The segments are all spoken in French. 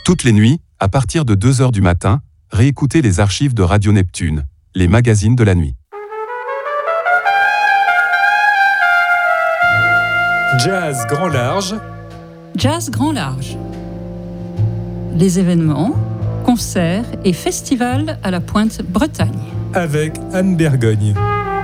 Toutes les nuits, à partir de 2h du matin, réécoutez les archives de Radio Neptune, les magazines de la nuit. Jazz Grand Large. Jazz Grand Large. Les événements, concerts et festivals à la Pointe Bretagne. Avec Anne Bergogne.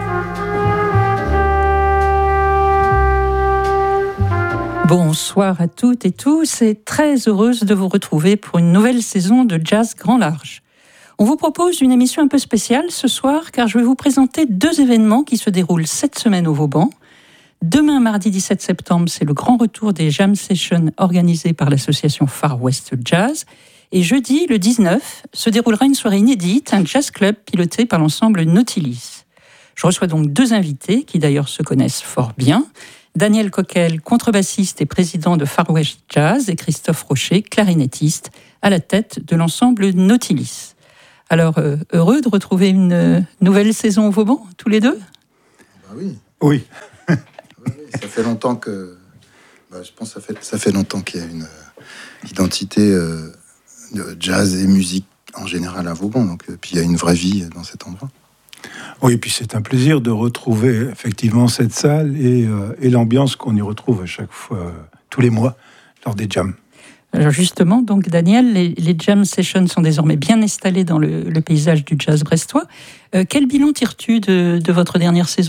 Bonsoir à toutes et tous et très heureuse de vous retrouver pour une nouvelle saison de Jazz Grand Large. On vous propose une émission un peu spéciale ce soir car je vais vous présenter deux événements qui se déroulent cette semaine au Vauban. Demain, mardi 17 septembre, c'est le grand retour des Jam Sessions organisés par l'association Far West Jazz. Et jeudi, le 19, se déroulera une soirée inédite, un jazz club piloté par l'ensemble Nautilus. Je reçois donc deux invités qui d'ailleurs se connaissent fort bien. Daniel Coquel, contrebassiste et président de Far West Jazz, et Christophe Rocher, clarinettiste, à la tête de l'ensemble Nautilus. Alors, heureux de retrouver une nouvelle saison au Vauban, tous les deux ? Oui. Oui. Ça fait longtemps que... je pense que ça fait longtemps qu'il y a une identité de jazz et musique en général à Vauban. Donc, puis il y a une vraie vie dans cet endroit. Oui, et puis c'est un plaisir de retrouver effectivement cette salle et l'ambiance qu'on y retrouve à chaque fois, tous les mois, lors des jams. Alors justement, donc Daniel, les jam sessions sont désormais bien installés dans le paysage du jazz brestois. Quel bilan tires-tu de votre dernière saison ?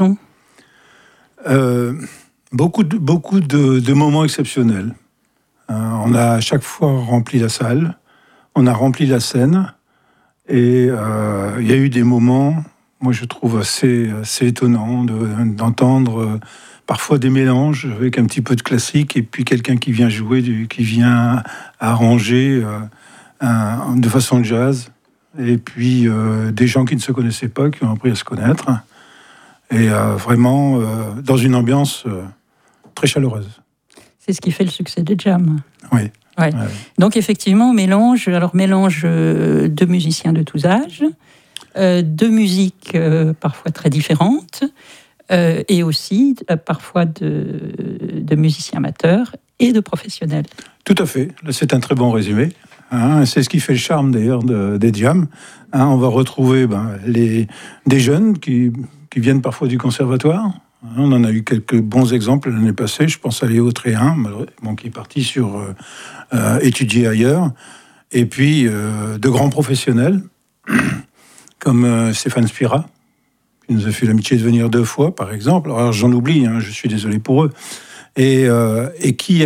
Beaucoup de moments exceptionnels. On a à chaque fois rempli la salle, on a rempli la scène, et il y a eu des moments... Moi, je trouve assez étonnant d'entendre parfois des mélanges avec un petit peu de classique et puis quelqu'un qui vient jouer, qui vient arranger de façon jazz. Et puis des gens qui ne se connaissaient pas, qui ont appris à se connaître. Et vraiment dans une ambiance très chaleureuse. C'est ce qui fait le succès des jams. Oui. Ouais. Ouais. Donc effectivement, mélange de musiciens de tous âges, de musiques parfois très différentes, et aussi parfois de musiciens amateurs et de professionnels. Tout à fait, c'est un très bon résumé. C'est ce qui fait le charme d'ailleurs des jams. On va retrouver des jeunes qui viennent parfois du conservatoire. On en a eu quelques bons exemples l'année passée. Je pense à Léo Tréhin, qui est parti sur étudier ailleurs. Et puis de grands professionnels comme Stéphane Spira, qui nous a fait l'amitié de venir 2 fois, par exemple. Alors j'en oublie, je suis désolé pour eux. Et qui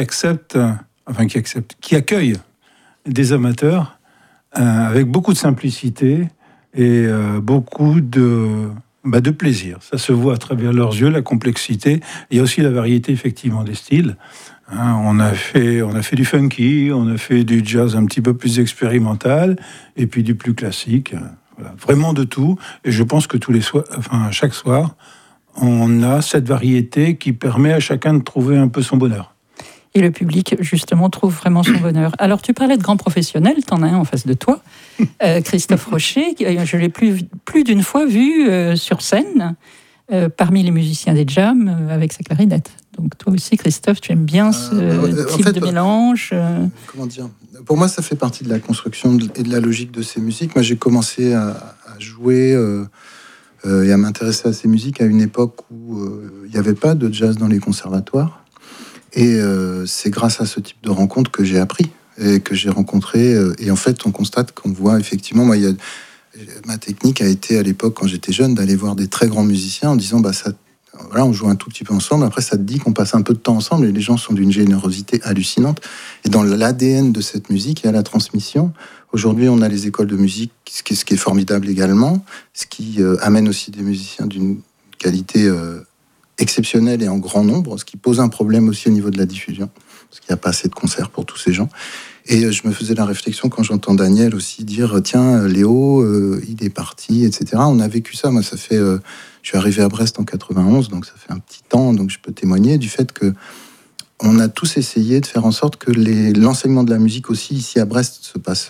accueille des amateurs avec beaucoup de simplicité et beaucoup de plaisir. Ça se voit à travers leurs yeux, la complexité. Il y a aussi la variété, effectivement, des styles. On a fait du funky, on a fait du jazz un petit peu plus expérimental, et puis du plus classique. Voilà, vraiment de tout. Et je pense que chaque soir, on a cette variété qui permet à chacun de trouver un peu son bonheur. Et le public, justement, trouve vraiment son bonheur. Alors, tu parlais de grands professionnels, t'en as un en face de toi, Christophe Rocher, je l'ai plus d'une fois vu sur scène, parmi les musiciens des jams, avec sa clarinette. Donc toi aussi, Christophe, tu aimes bien ce type de mélange Comment dire ? Pour moi, ça fait partie de la construction et de la logique de ces musiques. Moi, j'ai commencé à jouer et à m'intéresser à ces musiques à une époque où il n'y avait pas de jazz dans les conservatoires. Et c'est grâce à ce type de rencontres que j'ai appris et que j'ai rencontré. Et en fait, on constate qu'on voit effectivement... Moi, ma technique a été à l'époque, quand j'étais jeune, d'aller voir des très grands musiciens en disant on joue un tout petit peu ensemble, après ça te dit qu'on passe un peu de temps ensemble, et les gens sont d'une générosité hallucinante. Et dans l'ADN de cette musique, il y a la transmission. Aujourd'hui, on a les écoles de musique, ce qui est formidable également, ce qui amène aussi des musiciens d'une qualité exceptionnelle et en grand nombre, ce qui pose un problème aussi au niveau de la diffusion, parce qu'il n'y a pas assez de concerts pour tous ces gens. Et je me faisais la réflexion quand j'entends Daniel aussi dire « Tiens, Léo, il est parti, etc. » On a vécu ça. Moi, ça fait... je suis arrivé à Brest en 91, donc ça fait un petit temps, donc je peux témoigner du fait que on a tous essayé de faire en sorte que l'enseignement de la musique aussi, ici à Brest, se passe...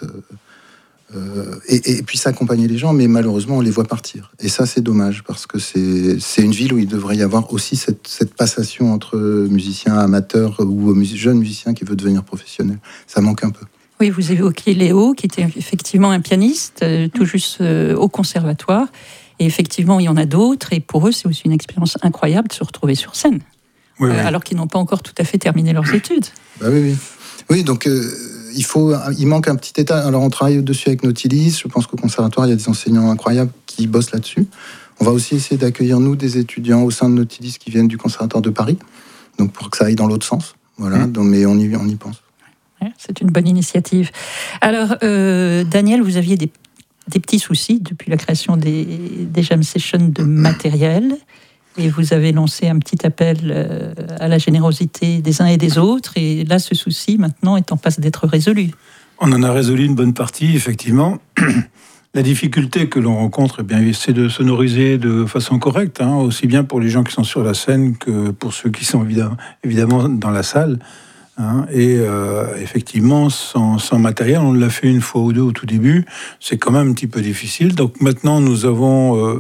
et puis s'accompagner les gens, mais malheureusement, on les voit partir. Et ça, c'est dommage, parce que c'est une ville où il devrait y avoir aussi cette passation entre musiciens amateurs ou jeunes musiciens qui veulent devenir professionnels. Ça manque un peu. Oui, vous évoquiez Léo, qui était effectivement un pianiste, tout juste au conservatoire. Et effectivement, il y en a d'autres. Et pour eux, c'est aussi une expérience incroyable de se retrouver sur scène. Oui. Alors qu'ils n'ont pas encore tout à fait terminé leurs études. Bah oui. Oui, donc il manque un petit état. Alors on travaille dessus avec Nautilis. Je pense qu'au conservatoire, il y a des enseignants incroyables qui bossent là-dessus. On va aussi essayer d'accueillir, nous, des étudiants au sein de Nautilis qui viennent du conservatoire de Paris. Donc pour que ça aille dans l'autre sens. Voilà, donc, mais on y pense. Ouais, c'est une bonne initiative. Alors, Daniel, vous aviez des petits soucis depuis la création des jam sessions de matériel. Et vous avez lancé un petit appel à la générosité des uns et des autres. Et là, ce souci, maintenant, est en passe d'être résolu. On en a résolu une bonne partie, effectivement. La difficulté que l'on rencontre, c'est de sonoriser de façon correcte, aussi bien pour les gens qui sont sur la scène que pour ceux qui sont évidemment dans la salle. Et effectivement, sans matériel, on l'a fait une fois ou deux au tout début. C'est quand même un petit peu difficile. Donc maintenant, nous avons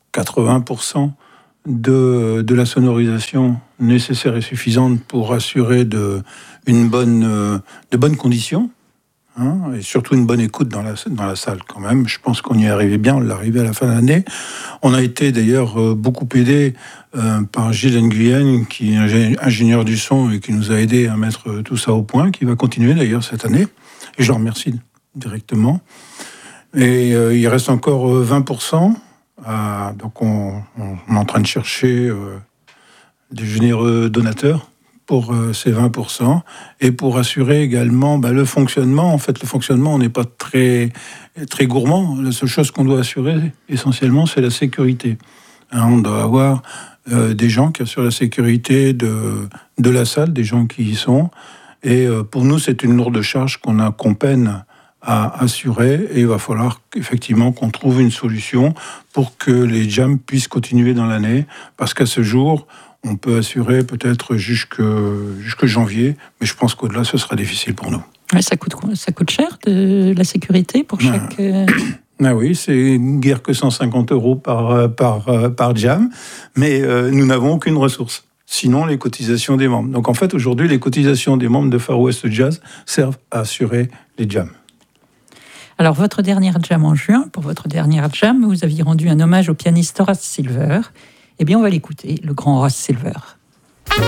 80% de la sonorisation nécessaire et suffisante pour assurer de bonnes conditions, et surtout une bonne écoute dans la salle quand même. Je pense qu'on y est arrivé bien, on l'est arrivé à la fin de l'année. On a été d'ailleurs beaucoup aidé par Gilles Nguyen, qui est ingénieur du son et qui nous a aidé à mettre tout ça au point, qui va continuer d'ailleurs cette année. Et je le remercie directement. Et il reste encore 20%. Donc on est en train de chercher des généreux donateurs pour ces 20%, et pour assurer également le fonctionnement. En fait, le fonctionnement, on n'est pas très, très gourmand. La seule chose qu'on doit assurer, essentiellement, c'est la sécurité. On doit avoir des gens qui assurent la sécurité de la salle, des gens qui y sont. Et pour nous, c'est une lourde charge qu'on peine à assurer, et il va falloir effectivement qu'on trouve une solution pour que les jams puissent continuer dans l'année, parce qu'à ce jour, on peut assurer peut-être jusque janvier, mais je pense qu'au-delà, ce sera difficile pour nous. Ouais, ça coûte cher, de la sécurité pour chaque... Ah oui, c'est guère que 150 € par jam, mais nous n'avons aucune ressource. Sinon, les cotisations des membres. Donc en fait, aujourd'hui, les cotisations des membres de Far West Jazz servent à assurer les jams. Alors, votre dernière jam en juin, pour votre dernière jam, vous aviez rendu un hommage au pianiste Horace Silver. Eh bien, on va l'écouter, le grand Horace Silver.